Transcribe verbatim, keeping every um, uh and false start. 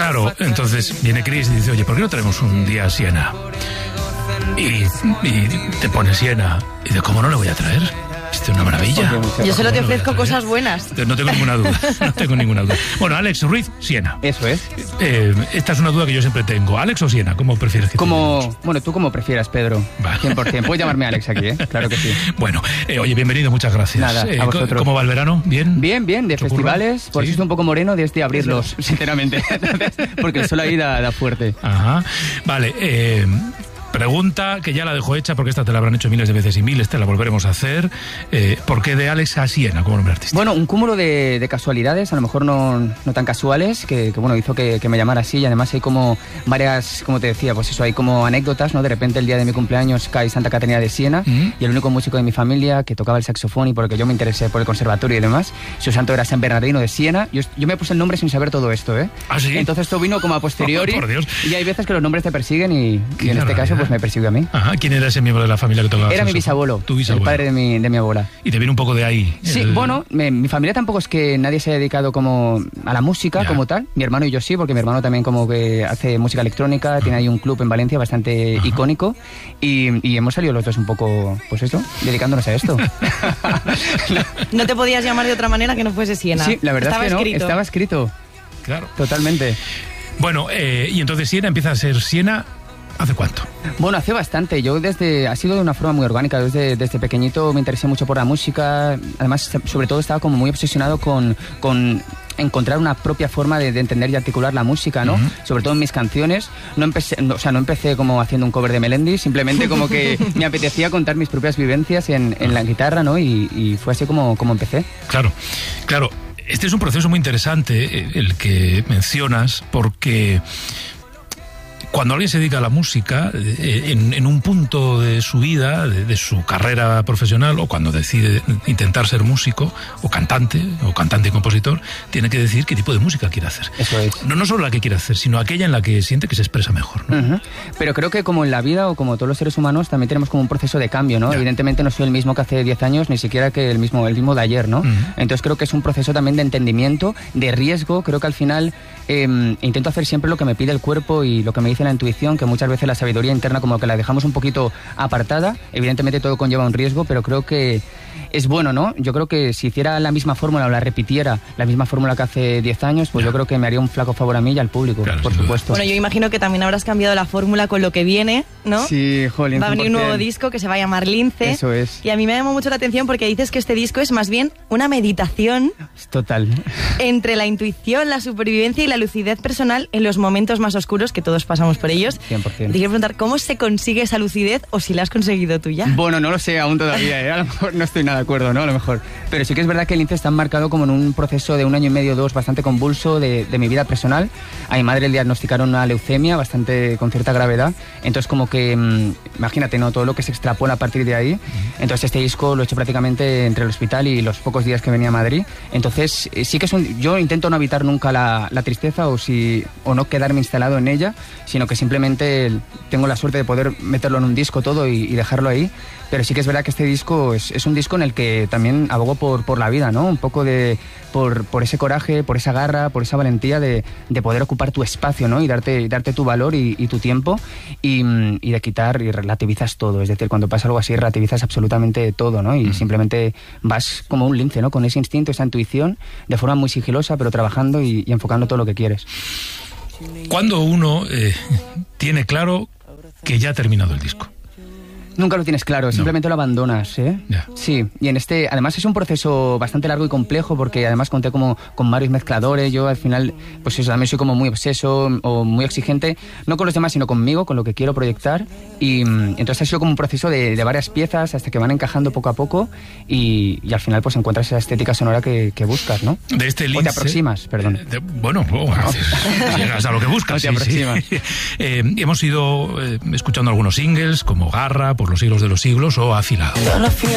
Claro, entonces viene Chris y dice, oye, ¿por qué no traemos un día a Siena? Y, y te pone Siena. Y dice, ¿cómo no le voy a traer? Esto es una maravilla. Yo solo te ofrezco cosas buenas. No tengo ninguna duda, no tengo ninguna duda. Bueno, Alex Ruiz, Siena. Eso es. Eh, esta es una duda que yo siempre tengo. ¿Alex o Siena? ¿Cómo prefieres que como, te Bueno, tú como prefieras, Pedro. Vale. cien por ciento. Puedes llamarme Alex aquí, ¿eh? Claro que sí. Bueno, eh, oye, bienvenido, muchas gracias. Nada, eh, a vosotros. ¿Cómo va el verano? ¿Bien? Bien, bien, de ¿Se festivales. ocurre? Por ¿Sí? eso estoy un poco moreno desde abrirlos, sinceramente. Porque el sol ahí da, da fuerte. Ajá. Vale, eh... pregunta que ya la dejo hecha porque esta te la habrán hecho miles de veces y miles, te la volveremos a hacer. Eh, ¿Por qué de Alex a Siena como nombre artístico? Bueno, un cúmulo de, de casualidades, a lo mejor no, no tan casuales, que, que bueno, hizo que, que me llamara así. Y además hay como varias, como te decía, pues eso, hay como anécdotas, ¿no? De repente el día de mi cumpleaños cae Santa Caterina de Siena, ¿Mm? y el único músico de mi familia que tocaba el saxofón y porque yo me interesé por el conservatorio y demás, su santo era San Bernardino de Siena. Yo, yo me puse el nombre sin saber todo esto, ¿eh? ¿Ah, sí? Entonces esto vino como a posteriori. Oh, por Dios. Y hay veces que los nombres te persiguen y, y en este caso pues me persiguió a mí. Ajá. ¿Quién era ese miembro de la familia que tocaba? Era mi saxofón? bisabuelo, Tu bisabuelo. el padre de mi, de mi abuela. Y te viene un poco de ahí. Sí, el... bueno, me, mi familia tampoco es que nadie se haya dedicado como a la música Ya. como tal. Mi hermano y yo sí, porque mi hermano también como que hace música electrónica, Ajá. tiene ahí un club en Valencia bastante Ajá. icónico y, y hemos salido los dos un poco, pues esto, dedicándonos a esto. no. no te podías llamar de otra manera que no fuese Siena. Sí, la verdad estaba es que no, escrito. estaba escrito. Claro. Totalmente. Bueno, eh, y entonces Siena empieza a ser Siena. ¿Hace cuánto? Bueno, hace bastante. Yo desde... Ha sido de una forma muy orgánica. Desde, desde pequeñito me interesé mucho por la música. Además, sobre todo estaba como muy obsesionado con... con encontrar una propia forma de, de entender y articular la música, ¿no? Uh-huh. Sobre todo en mis canciones. No empecé, no, o sea, no empecé como haciendo un cover de Melendi, simplemente como que me apetecía contar mis propias vivencias en, en la guitarra, ¿no? Y, y fue así como, como empecé. Claro, claro. Este es un proceso muy interesante, el que mencionas, porque... Cuando alguien se dedica a la música, en, en un punto de su vida, de, de su carrera profesional, o cuando decide intentar ser músico, o cantante, o cantante y compositor, tiene que decir qué tipo de música quiere hacer. Eso es. No, no solo la que quiere hacer, sino aquella en la que siente que se expresa mejor, ¿no? Uh-huh. Pero creo que como en la vida, o como todos los seres humanos, también tenemos como un proceso de cambio, ¿no? Ya. Evidentemente no soy el mismo que hace diez años, ni siquiera que el mismo, el mismo de ayer, ¿no? Uh-huh. Entonces creo que es un proceso también de entendimiento, de riesgo. Creo que al final eh, intento hacer siempre lo que me pide el cuerpo y lo que me dice la intuición, que muchas veces la sabiduría interna como que la dejamos un poquito apartada. Evidentemente todo conlleva un riesgo, pero creo que es bueno, ¿no? Yo creo que si hiciera la misma fórmula o la repitiera, la misma fórmula que hace diez años, pues ya. yo creo que me haría un flaco favor a mí y al público, claro, por supuesto. Bueno, yo imagino que también habrás cambiado la fórmula con lo que viene, ¿no? Sí, jolín. Va a venir un nuevo disco que se va a llamar Lince. Eso es. Y a mí me llamó mucho la atención porque dices que este disco es más bien una meditación. Total. Entre la intuición, la supervivencia y la lucidez personal en los momentos más oscuros, que todos pasamos por ellos. cien por ciento. Te quiero preguntar, ¿cómo se consigue esa lucidez o si la has conseguido tú ya? Bueno, no lo sé aún todavía, ¿eh? A lo mejor no estoy nada de acuerdo, ¿no? A lo mejor. Pero sí que es verdad que el Lince está marcado como en un proceso de un año y medio, dos, bastante convulso de, de mi vida personal. A mi madre le diagnosticaron una leucemia bastante con cierta gravedad. Entonces como que, mmm, imagínate, ¿no? Todo lo que se extrapola a partir de ahí. Entonces este disco lo he hecho prácticamente entre el hospital y los pocos días que venía a Madrid. Entonces sí que es un, yo intento no evitar nunca la, la tristeza o, si, o no quedarme instalado en ella, sino que simplemente tengo la suerte de poder meterlo en un disco todo y, y dejarlo ahí. Pero sí que es verdad que este disco es, es un disco en el que también abogo por, por la vida, ¿no? Un poco de por, por ese coraje, por esa garra, por esa valentía de, de poder ocupar tu espacio, ¿no? Y darte, darte tu valor y, y tu tiempo y, y de quitar y relativizas todo. Es decir, cuando pasa algo así, relativizas absolutamente todo, ¿no? Y mm. simplemente vas como un lince, ¿no? Con ese instinto, esa intuición, de forma muy sigilosa, pero trabajando y, y enfocando todo lo que quieres. ¿Cuándo uno eh, tiene claro que ya ha terminado el disco? Nunca lo tienes claro, simplemente no. lo abandonas, ¿eh? Yeah. Sí, y en este, además es un proceso bastante largo y complejo porque además conté como con varios mezcladores, yo al final, pues eso, también soy como muy obseso o muy exigente, no con los demás, sino conmigo, con lo que quiero proyectar, y entonces ha sido como un proceso de, de varias piezas hasta que van encajando poco a poco y, y al final pues encuentras esa estética sonora que, que buscas, ¿no? De este Lince, o te aproximas, perdón. De, bueno, oh, no. llegas a lo que buscas. No te sí, aproximas. Sí. Eh, hemos ido eh, escuchando algunos singles como Garra, Por los siglos de los siglos o Afilado.